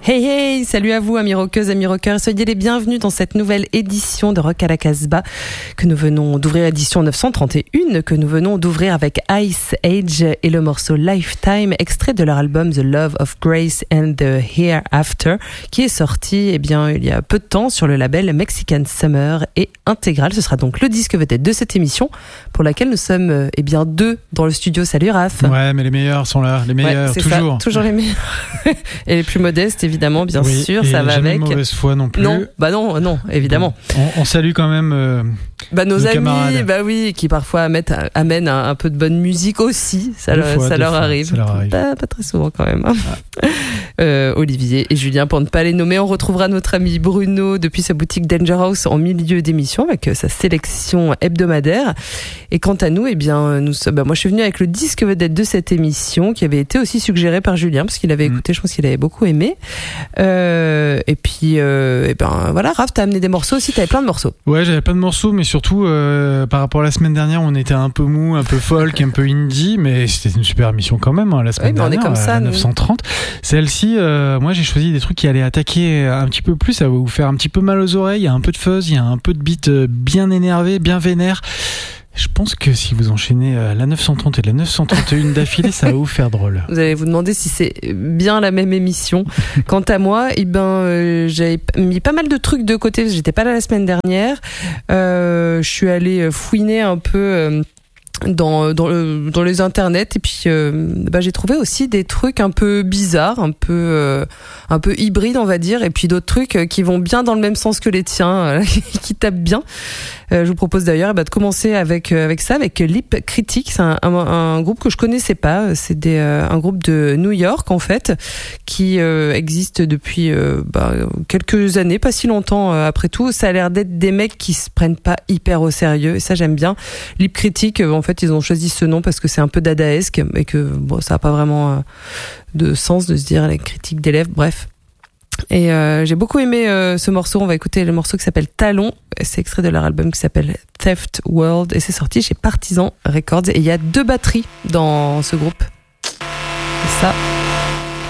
Hey hey, salut à vous amis rockeuses, amis rockeurs, soyez les bienvenus dans cette nouvelle édition de Rock à la Casbah que nous venons d'ouvrir, édition 931, que nous venons d'ouvrir avec Ice Age et le morceau Lifetime, extrait de leur album The Love of Grace and the Hereafter, qui est sorti il y a peu de temps sur le label Mexican Summer et Intégral. Ce sera donc le disque vedette de cette émission pour laquelle nous sommes deux dans le studio. Salut Raph. Ouais, mais les meilleurs sont là, les meilleurs, c'est toujours. Ça, toujours les meilleurs. Et les plus modestes, évidemment, bien sûr, et ça va jamais avec. De mauvaise foi non plus. Non, évidemment. On salue quand même nos amis, camarades. qui parfois amènent un peu de bonne musique aussi. Ça leur arrive. Pas très souvent quand même. Olivier et Julien, pour ne pas les nommer, on retrouvera notre ami Bruno depuis sa boutique Danger House en milieu d'émission avec sa sélection hebdomadaire. Et quant à nous, moi je suis venue avec le disque vedette de cette émission qui avait été aussi suggéré par Julien parce qu'il avait écouté, je pense qu'il avait beaucoup aimé. Voilà, Raph, t'as amené des morceaux aussi, t'avais plein de morceaux. Ouais, j'avais plein de morceaux, mais surtout par rapport à la semaine dernière, on était un peu mou, un peu folk, un peu indie, mais c'était une super émission quand même, la semaine dernière, on est comme ça, à 930. Celle-ci, moi j'ai choisi des trucs qui allaient attaquer un petit peu plus, ça va vous faire un petit peu mal aux oreilles, il y a un peu de fuzz, il y a un peu de beat bien énervé, bien vénère. Je pense que si vous enchaînez la 930 et la 931 d'affilée, ça va vous faire drôle. Vous allez vous demander si c'est bien la même émission. Quant à moi, j'avais mis pas mal de trucs de côté. J'étais pas là la semaine dernière. Je suis allée fouiner un peu dans les internets et puis j'ai trouvé aussi des trucs un peu bizarres, un peu hybrides on va dire, et puis d'autres trucs qui vont bien dans le même sens que les tiens, qui tapent bien. Je vous propose d'ailleurs de commencer avec ça, avec Lip Critic. C'est un groupe que je connaissais pas. C'est un groupe de New York en fait, qui existe depuis quelques années, pas si longtemps après tout. Ça a l'air d'être des mecs qui se prennent pas hyper au sérieux et ça j'aime bien. Lip Critic, en fait ils ont choisi ce nom parce que c'est un peu dadaesque et que ça a pas vraiment de sens de se dire les critiques d'élèves, bref. Et j'ai beaucoup aimé ce morceau. On va écouter le morceau qui s'appelle Talon. C'est extrait de leur album qui s'appelle Theft World et c'est sorti chez Partisan Records. Et il y a 2 batteries dans ce groupe. Et ça,